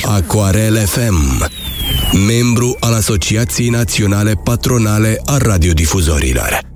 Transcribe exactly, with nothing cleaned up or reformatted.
Aquarel F M, membru al Asociației Naționale Patronale a Radiodifuzorilor.